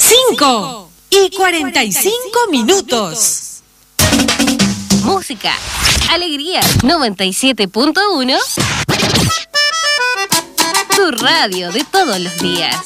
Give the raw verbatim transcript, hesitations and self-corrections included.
cinco y cuarenta y cinco minutos. Música, alegría, noventa y siete punto uno. Tu radio de todos los días.